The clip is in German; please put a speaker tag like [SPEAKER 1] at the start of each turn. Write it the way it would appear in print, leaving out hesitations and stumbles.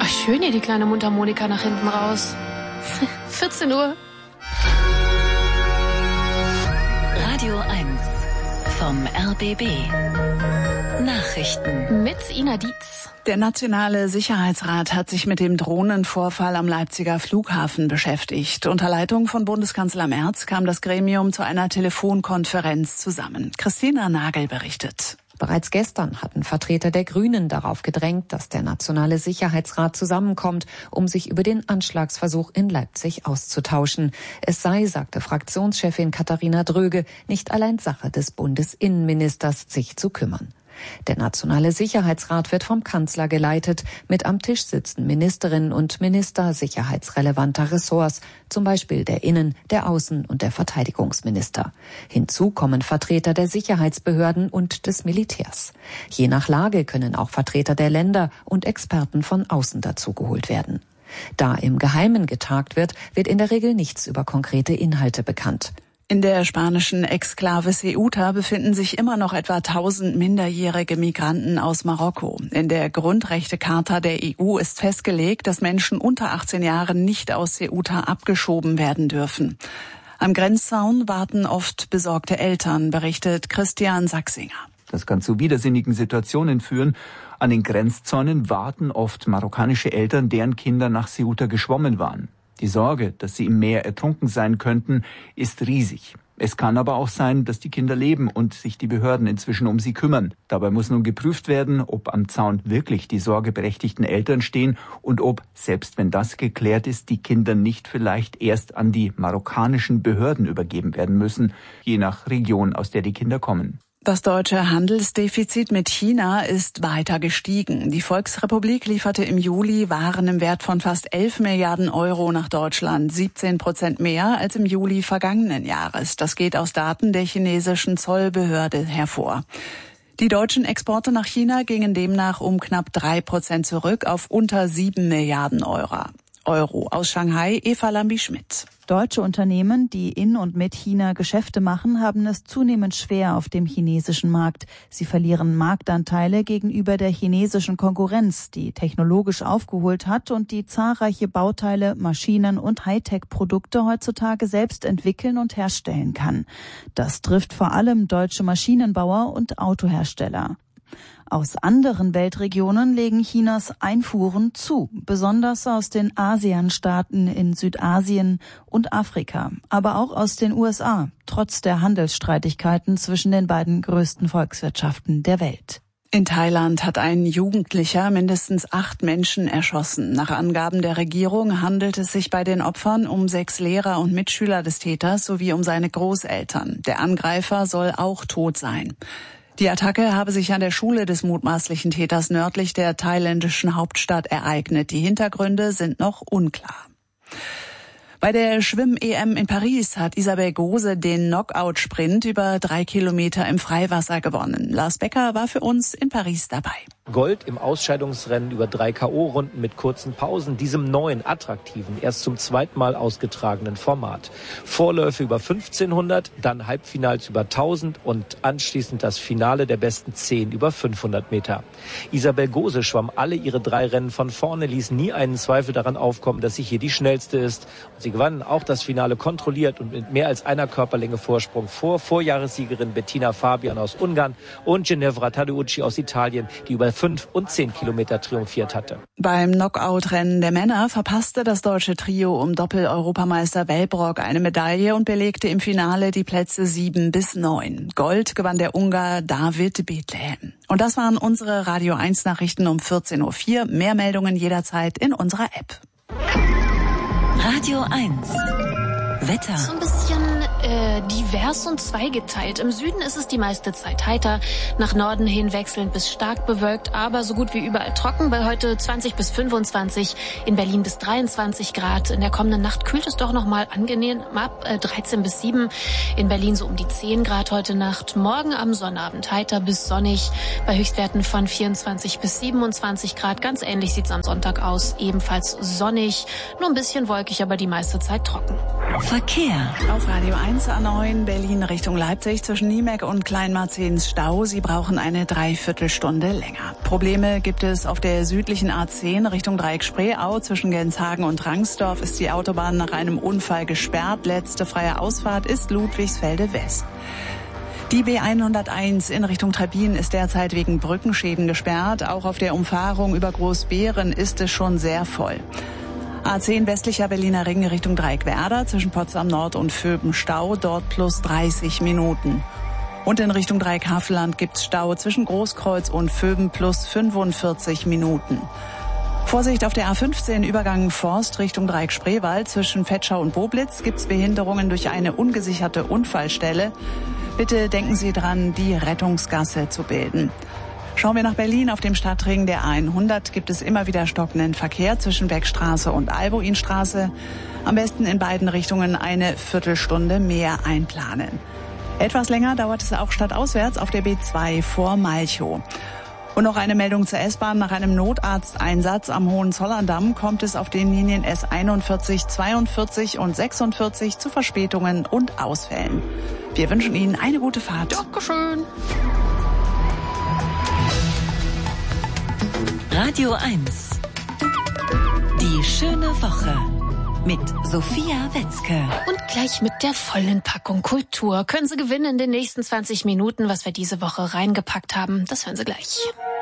[SPEAKER 1] Ach, schön hier die kleine Mundharmonika nach hinten raus. 14 Uhr.
[SPEAKER 2] Radio 1 vom RBB. Nachrichten
[SPEAKER 1] mit Ina Dietz.
[SPEAKER 3] Der Nationale Sicherheitsrat hat sich mit dem Drohnenvorfall am Leipziger Flughafen beschäftigt. Unter Leitung von Bundeskanzler Merz kam das Gremium zu einer Telefonkonferenz zusammen. Christina Nagel berichtet.
[SPEAKER 4] Bereits gestern hatten Vertreter der Grünen darauf gedrängt, dass der Nationale Sicherheitsrat zusammenkommt, um sich über den Anschlagsversuch in Leipzig auszutauschen. Es sei, sagte Fraktionschefin Katharina Dröge, nicht allein Sache des Bundesinnenministers, sich zu kümmern. Der Nationale Sicherheitsrat wird vom Kanzler geleitet. Mit am Tisch sitzen Ministerinnen und Minister sicherheitsrelevanter Ressorts, zum Beispiel der Innen-, der Außen- und der Verteidigungsminister. Hinzu kommen Vertreter der Sicherheitsbehörden und des Militärs. Je nach Lage können auch Vertreter der Länder und Experten von außen dazugeholt werden. Da im Geheimen getagt wird, wird in der Regel nichts über konkrete Inhalte bekannt.
[SPEAKER 3] In der spanischen Exklave Ceuta befinden sich immer noch etwa 1000 minderjährige Migranten aus Marokko. In der Grundrechtecharta der EU ist festgelegt, dass Menschen unter 18 Jahren nicht aus Ceuta abgeschoben werden dürfen. Am Grenzzaun warten oft besorgte Eltern, berichtet Christian Sachsinger.
[SPEAKER 5] Das kann zu widersinnigen Situationen führen. An den Grenzzäunen warten oft marokkanische Eltern, deren Kinder nach Ceuta geschwommen waren. Die Sorge, dass sie im Meer ertrunken sein könnten, ist riesig. Es kann aber auch sein, dass die Kinder leben und sich die Behörden inzwischen um sie kümmern. Dabei muss nun geprüft werden, ob am Zaun wirklich die sorgeberechtigten Eltern stehen und ob, selbst wenn das geklärt ist, die Kinder nicht vielleicht erst an die marokkanischen Behörden übergeben werden müssen, je nach Region, aus der die Kinder kommen.
[SPEAKER 3] Das deutsche Handelsdefizit mit China ist weiter gestiegen. Die Volksrepublik lieferte im Juli Waren im Wert von fast 11 Milliarden Euro nach Deutschland, 17% mehr als im Juli vergangenen Jahres. Das geht aus Daten der chinesischen Zollbehörde hervor. Die deutschen Exporte nach China gingen demnach um knapp 3% zurück auf unter 7 Milliarden Euro. Aus Shanghai, Eva Lambi-Schmidt.
[SPEAKER 6] Deutsche Unternehmen, die in und mit China Geschäfte machen, haben es zunehmend schwer auf dem chinesischen Markt. Sie verlieren Marktanteile gegenüber der chinesischen Konkurrenz, die technologisch aufgeholt hat und die zahlreiche Bauteile, Maschinen und Hightech-Produkte heutzutage selbst entwickeln und herstellen kann. Das trifft vor allem deutsche Maschinenbauer und Autohersteller. Aus anderen Weltregionen legen Chinas Einfuhren zu, besonders aus den ASEAN-Staaten in Südasien und Afrika, aber auch aus den USA, trotz der Handelsstreitigkeiten zwischen den beiden größten Volkswirtschaften der Welt.
[SPEAKER 3] In Thailand hat ein Jugendlicher mindestens 8 Menschen erschossen. Nach Angaben der Regierung handelt es sich bei den Opfern um 6 Lehrer und Mitschüler des Täters sowie um seine Großeltern. Der Angreifer soll auch tot sein. Die Attacke habe sich an der Schule des mutmaßlichen Täters nördlich der thailändischen Hauptstadt ereignet. Die Hintergründe sind noch unklar. Bei der Schwimm-EM in Paris hat Isabel Gose den Knockout-Sprint über 3 Kilometer im Freiwasser gewonnen. Lars Becker war für uns in Paris dabei.
[SPEAKER 7] Gold im Ausscheidungsrennen über 3 K.O.-Runden mit kurzen Pausen, diesem neuen, attraktiven, erst zum zweiten Mal ausgetragenen Format. Vorläufe über 1500, dann Halbfinals über 1000 und anschließend das Finale der besten 10 über 500 Meter. Isabel Gose schwamm alle ihre 3 Rennen von vorne, ließ nie einen Zweifel daran aufkommen, dass sie hier die schnellste ist. Und sie gewann auch das Finale kontrolliert und mit mehr als einer Körperlänge Vorsprung vor Vorjahressiegerin Bettina Fabian aus Ungarn und Ginevra Tadeucci aus Italien, die über 5 und 10 Kilometer triumphiert hatte.
[SPEAKER 3] Beim Knockout-Rennen der Männer verpasste das deutsche Trio um Doppel-Europameister Wellbrock eine Medaille und belegte im Finale die Plätze 7 bis 9. Gold gewann der Ungar David Bethlehem. Und das waren unsere Radio 1 Nachrichten um 14.04 Uhr. Mehr Meldungen jederzeit in unserer App.
[SPEAKER 2] Radio 1 Wetter.
[SPEAKER 1] So ein bisschen divers und zweigeteilt. Im Süden ist es die meiste Zeit heiter, nach Norden hin wechselnd bis stark bewölkt, aber so gut wie überall trocken. Bei heute 20 bis 25, in Berlin bis 23 Grad. In der kommenden Nacht kühlt es doch nochmal angenehm ab, 13 bis 7. In Berlin so um die 10 Grad heute Nacht. Morgen am Sonnabend heiter bis sonnig, bei Höchstwerten von 24 bis 27 Grad. Ganz ähnlich sieht's am Sonntag aus, ebenfalls sonnig, nur ein bisschen wolkig, aber die meiste Zeit trocken.
[SPEAKER 2] Verkehr
[SPEAKER 3] auf Radio 1. A1 A9 Berlin Richtung Leipzig zwischen Niemek und Kleinmarzens Stau. Sie brauchen eine Dreiviertelstunde länger. Probleme gibt es auf der südlichen A10 Richtung Dreieck Spreeau. Zwischen Genshagen und Rangsdorf ist die Autobahn nach einem Unfall gesperrt. Letzte freie Ausfahrt ist Ludwigsfelde West. Die B101 in Richtung Trebbin ist derzeit wegen Brückenschäden gesperrt. Auch auf der Umfahrung über Großbeeren ist es schon sehr voll. A10 westlicher Berliner Ring Richtung Dreieckwerder zwischen Potsdam Nord und Vöben Stau, dort plus 30 Minuten. Und in Richtung Dreieck Havelland gibt's Stau zwischen Großkreuz und Vöben plus 45 Minuten. Vorsicht auf der A15 Übergang Forst Richtung Dreieck Spreewald zwischen Vetschau und Boblitz gibt's Behinderungen durch eine ungesicherte Unfallstelle. Bitte denken Sie dran, die Rettungsgasse zu bilden. Schauen wir nach Berlin. Auf dem Stadtring der A100 gibt es immer wieder stockenden Verkehr zwischen Beckstraße und Albuinstraße. Am besten in beiden Richtungen eine Viertelstunde mehr einplanen. Etwas länger dauert es auch stadtauswärts auf der B2 vor Malchow. Und noch eine Meldung zur S-Bahn. Nach einem Notarzteinsatz am Hohenzollerndamm kommt es auf den Linien S41, 42 und 46 zu Verspätungen und Ausfällen. Wir wünschen Ihnen eine gute Fahrt.
[SPEAKER 1] Dankeschön.
[SPEAKER 2] Radio 1. Die schöne Woche mit Sophia Wetzke.
[SPEAKER 1] Und gleich mit der vollen Packung Kultur. Können Sie gewinnen in den nächsten 20 Minuten, was wir diese Woche reingepackt haben. Das hören Sie gleich.